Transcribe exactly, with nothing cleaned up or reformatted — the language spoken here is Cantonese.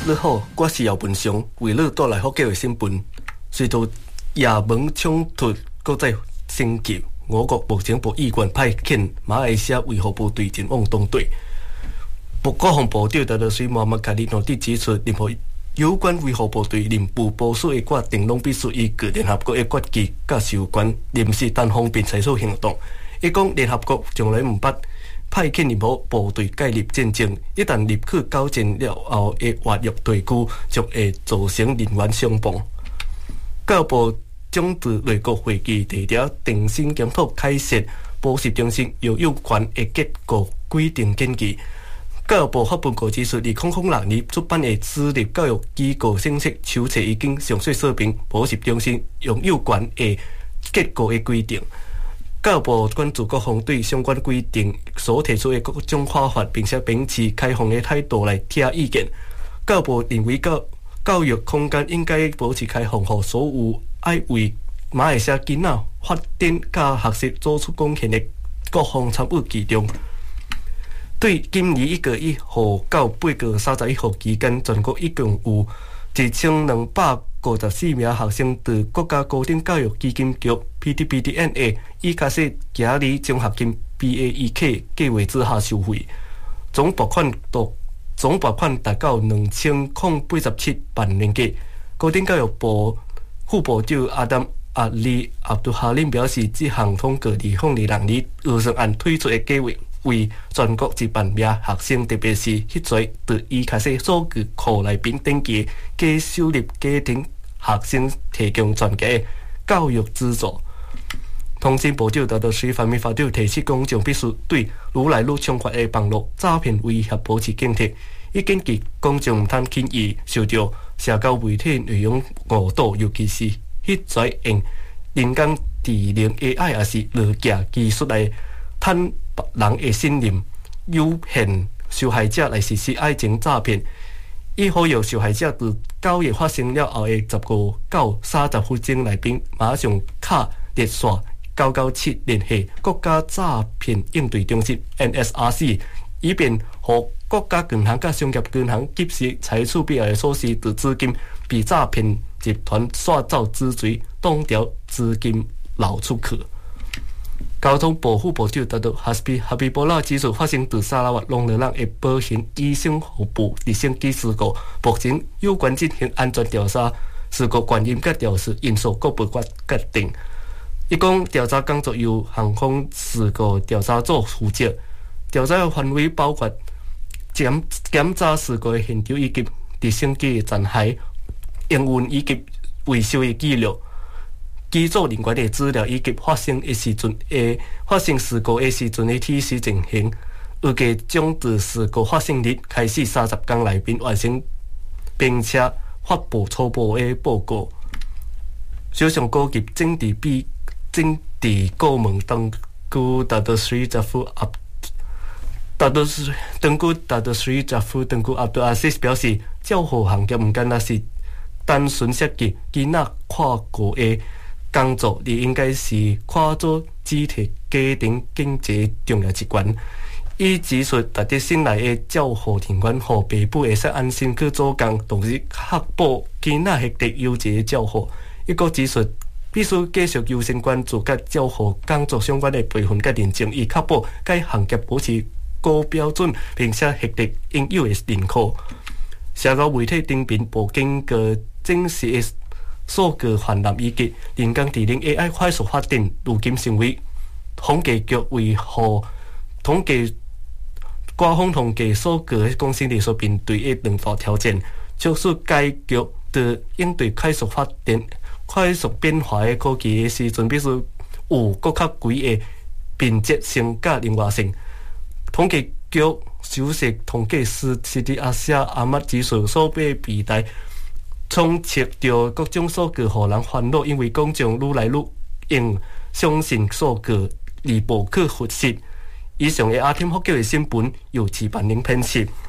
你好，我是姚文雄，为你带来福建的新闻。随着也门冲突搁再升级，我国目前部议员派遣马来西亚维和部队前往东队。国防部长达德水莫马卡利诺蒂指出，任何有关维和部队任部部署的决定，拢必须依据联合国的决议甲有关临时单方面采取行动。伊讲，联合国从来毋捌派遣任何部队介入战争，一旦入去交战了后的活跃地区，将会造成人员伤亡。教育部长自内阁会议地条重新检讨开设补习中心有有关的结构规定建议。教育部发本告指出，二零零六年出版的私立教育机构政策手册已经详细说明补习中心用有关的结构的规定。教育部关注各方对相关规定所提出的各种看法，并且秉持开放的态度来听意见。教育部认为教教育空间应该保持开放，让所有爱为马来西亚囡仔发展甲学习做出贡献的各方参与其中。对今年一月一号到八月三十一号期间，全国一共有一千两百五十四名学生từ国家高等教育基金局 P T P D N A 以卡西嘉义奖学金 B A E K 计划之下收费，总拨款达总拨款达到两千零八十七万ringgit。高等教育部副部长阿丹阿里阿杜哈林表示，这项通过二零二六年预算案推出的计划，为全国一万名学生，特别是迄侪伫伊卡西数据库内面登记低收入家庭学生提供全家的教育资助。通信部长达德水方面发表提醒公众，必须对愈来愈猖獗的网络诈骗威胁保持警惕。伊建议公众毋通轻易受到社交媒体内容误导，尤其是迄侪用人工智能 A I 也是落架技术来贪别人的信任，诱骗受害者来实施爱情诈骗。伊呼吁受害者在交易发生了后的十五到三十分钟内边，马上敲热线九九七联系国家诈骗应对中心 N S R C， 以便和国家银行甲商业银行及时采取必要的措施，对资金被诈骗集团刷走之罪，挡掉资金流出去。交通部副部长达德哈斯比哈比波拉指出，发生在沙拉越龙热浪的保险医生服务直升机事故，目前有关进行安全调查，事故原因甲调试因素各不决定。伊讲，调查工作由航空事故调查组负责，调查的范围包括检检查事故的现场以及直升机的残骸、营运以及维修的记录、机组人员的资料以及发生的时阵的发生事故的时阵的提示情形。预计将自事故发生日开始三十天内面完成，并且发布初步的报告。首相高级政治比政治顾问当局达德水扎夫阿达德水当局达德水扎夫当局阿杜阿西斯表示，教学行业唔单单是单纯涉及囡仔跨国的工作，你应该是看作肢体家庭经济重要一环。伊指出，达德新来的教学人员和爸母会使安心去做工，同时确保囡仔获得优质的教学。伊阁指出，必须继续优先关注甲教学工作相关的培训甲认证，以确保该行业保持高标准，并且获得应有的认可。社交媒体顶面不经过证实的数据泛滥以及人工智能 A I 快速发展，如今成为统计局为何统计官方统计数据的公司里所面对的两大挑战，促使该局在应对快速发展、快速变化的科技的时阵，必须有更较高的便捷性甲灵活性。统计局首席统计师斯蒂阿西亚阿麦指出，所被平台充斥着各种数据，让人烦恼，因为公众愈来愈用相信数据而无可核实。以上的阿天福建的新闻由齐板宁编辑。